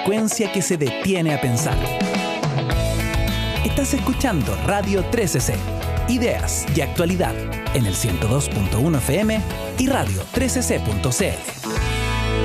frecuencia que se detiene a pensar. Estás escuchando Radio 13C, ideas y actualidad en el 102.1 FM y radio 13c.cl.